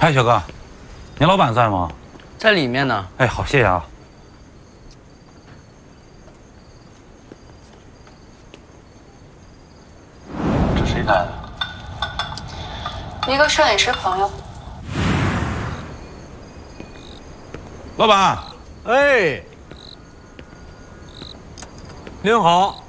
哎，小哥，您老板在吗？ 在里面呢。 哎，好，谢谢啊。这谁带的？ 一个摄影师朋友。 老板， 哎，您好，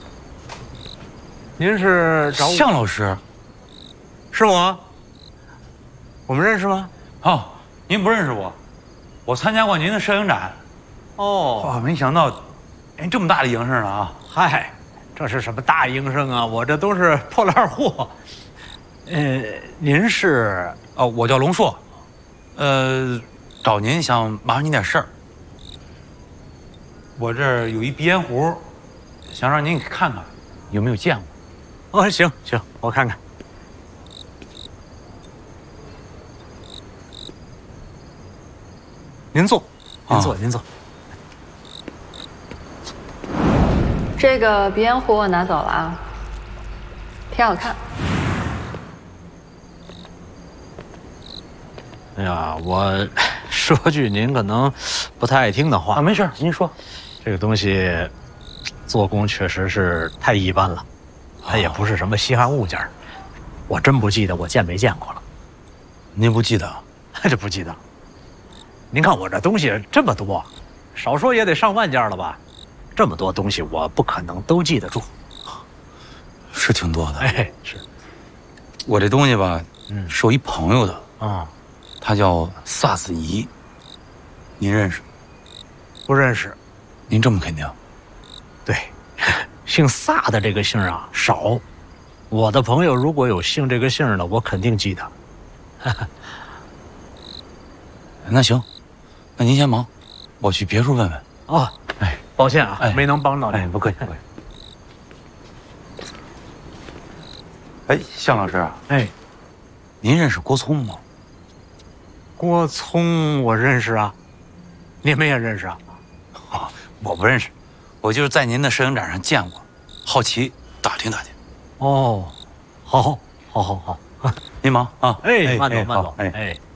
您是找我？ 向老师。 是我？我们认识吗？ 哦，您不认识我，我参加过您的摄影展。 哦， 哇，没想到，哎，这么大的营生呢啊！ 嗨，这是什么大营生啊？我这都是破烂货。您是？ 哦，我叫龙硕，找您想麻烦您点事儿。我这儿有一鼻烟壶，想让您看看，有没有见过？ 哦，行行，我看看。您坐，您坐，您坐。 这个鼻烟壶我拿走了啊，挺好看。 哎呀，我说句您可能不太爱听的话啊，没事，您说。 这个东西做工确实是太一般了，它也不是什么稀罕物件，我真不记得我见没见过了。 您不记得？ 这不记得。您看我这东西这么多，少说也得上万件了吧？这么多东西我不可能都记得住。 是挺多的。 哎，是。 我这东西吧，是我一朋友的啊， 他叫萨子怡，您认识？ 不认识。 您这么肯定？ 对，姓萨的这个姓啊少，我的朋友如果有姓这个姓的，我肯定记得。 那行，那您先忙，我去别处问问。 哦，哎，抱歉啊，没能帮到你。 哎，不客气，不客气。哎，向老师， 哎， 您认识郭聪吗？ 郭聪我认识啊，你们也认识啊？ 啊，我不认识，我就是在您的摄影展上见过，好奇打听打听。 哦，好，好，好，好， 您忙啊！ 哎，慢走，慢走， 哎。 哎。